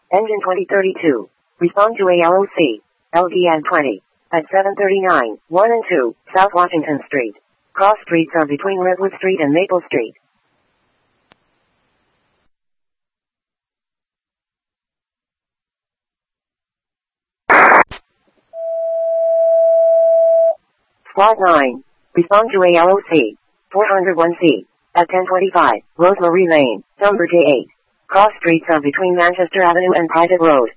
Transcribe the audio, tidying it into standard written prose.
Engine 2032. Respond to ALOC. LDN 20. At 739, 1 and 2, South Washington Street. Cross streets are between Redwood Street and Maple Street. Squad 9. Respond to ALOC. 401C. At 1025, Rosemary Lane, number J8. Cross streets are between Manchester Avenue and Private Road.